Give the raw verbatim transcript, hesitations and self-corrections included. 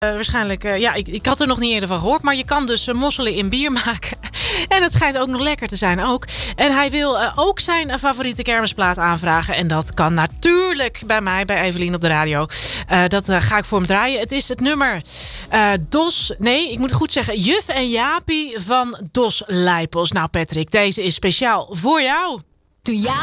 Uh, waarschijnlijk, uh, ja, ik, ik had er nog niet eerder van gehoord. Maar je kan dus uh, mosselen in bier maken. En het schijnt ook nog lekker te zijn ook. En hij wil uh, ook zijn uh, favoriete kermisplaat aanvragen. En dat kan natuurlijk bij mij, bij Evelien op de radio. Uh, dat uh, ga ik voor hem draaien. Het is het nummer uh, Dos... Nee, ik moet het goed zeggen. Juf en Jaapie van Dos Lijpels. Nou Patrick, deze is speciaal voor jou. Toen ja.